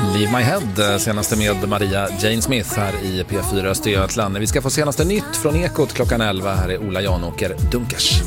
Leave My Head, senaste med Maria Jane Smith här i P4 Östergötland. Vi ska få senaste nytt från Ekot klockan 11. Här är Ola Janåker Dunkers.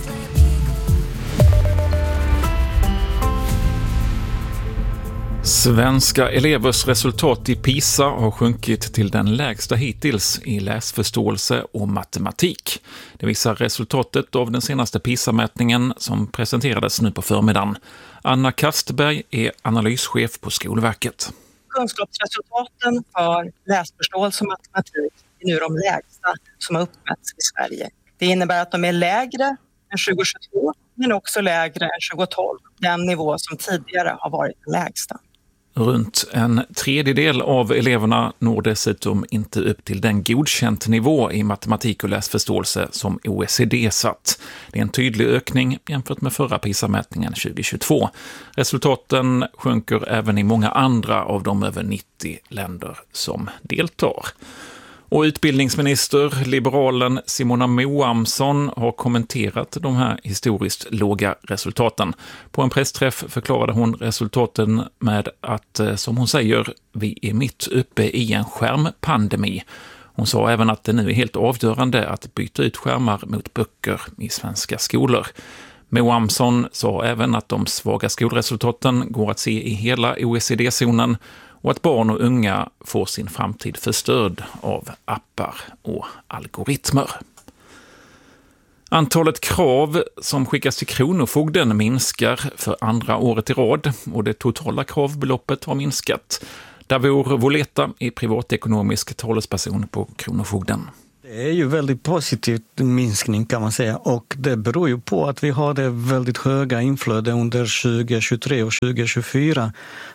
Svenska elevers resultat i PISA har sjunkit till den lägsta hittills i läsförståelse och matematik. Det visar resultatet av den senaste PISA-mätningen som presenterades nu på förmiddagen. Anna Kastberg är analyschef på Skolverket. Kunskapsresultaten för läsförståelse och matematik är nu de lägsta som har uppmätts i Sverige. Det innebär att de är lägre än 2022 men också lägre än 2012, den nivå som tidigare har varit den lägsta. Runt en tredjedel av eleverna når dessutom inte upp till den godkänt nivå i matematik och läsförståelse som OECD satt. Det är en tydlig ökning jämfört med förra PISA-mätningen 2022. Resultaten sjunker även i många andra av de över 90 länder som deltar. Och utbildningsminister, liberalen Simona Moamsson, har kommenterat de här historiskt låga resultaten. På en pressträff förklarade hon resultaten med att, som hon säger, vi är mitt uppe i en skärmpandemi. Hon sa även att det nu är helt avgörande att byta ut skärmar mot böcker i svenska skolor. Moamsson sa även att de svaga skolresultaten går att se i hela OECD-zonen och att barn och unga får sin framtid förstörd av appar och algoritmer. Antalet krav som skickas till Kronofogden minskar för andra året i rad och det totala kravbeloppet har minskat. Davor Voleta är privatekonomisk talesperson på Kronofogden. Det är ju väldigt positiv minskning kan man säga, och det beror ju på att vi har det väldigt höga inflöde under 2023 och 2024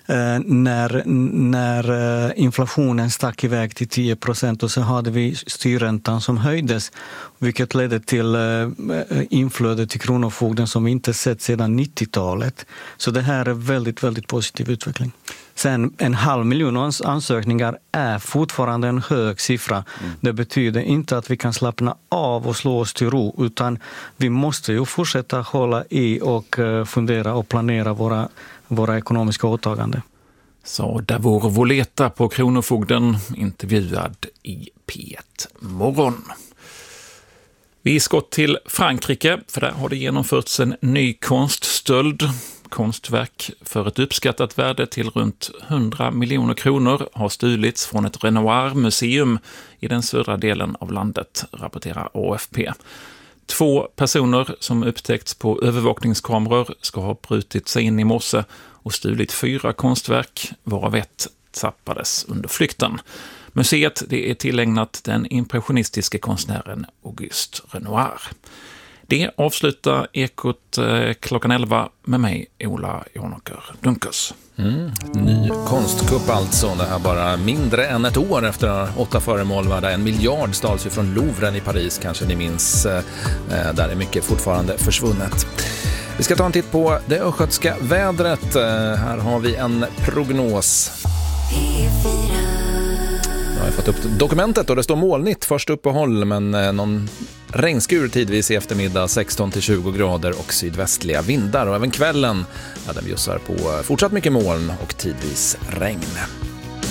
när inflationen stack iväg till 10% och så hade vi styrräntan som höjdes, vilket ledde till inflöde till Kronofogden som vi inte sett sedan 90-talet. Så det här är väldigt, väldigt positiv utveckling. Sen 500 000 ansökningar är fortfarande en hög siffra. Det betyder inte att vi kan slappna av och slå oss till ro, utan vi måste ju fortsätta hålla i och fundera och planera våra ekonomiska åtaganden. Så Davor Voleta på Kronofogden, intervjuad i P1 Morgon. Vi ska till Frankrike, för där har det genomförts en ny konststöld. Konstverk för ett uppskattat värde till runt 100 miljoner kronor har stulits från ett Renoir-museum i den södra delen av landet, rapporterar AFP. 2 personer som upptäckts på övervakningskameror ska ha brutit sig in i morse och stulit 4 konstverk, varav ett tappades under flykten. Museet det är tillägnat den impressionistiska konstnären Auguste Renoir. Det avslutar Ekot klockan 11 med mig, Ola Janåker Dunkers. Ny konstkupp alltså. Det här bara mindre än ett år efter 8 föremål värda 1 miljard stals ju från Louvren i Paris. Kanske ni minns, där är mycket fortfarande försvunnet. Vi ska ta en titt på det östgötska vädret. Här har vi en prognos. Jag har fått upp dokumentet och det står molnigt först uppehåll, men någon regnskur tidvis i eftermiddag, 16-20 grader och sydvästliga vindar. Och även kvällen, den bjussar på fortsatt mycket moln och tidvis regn.